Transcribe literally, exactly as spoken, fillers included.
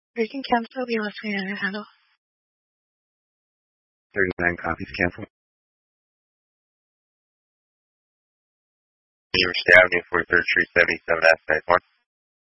Or you can cancel the listener handle. thirty-nine copies cancel. You were stabbed in for third Street seventy-seven aspect one.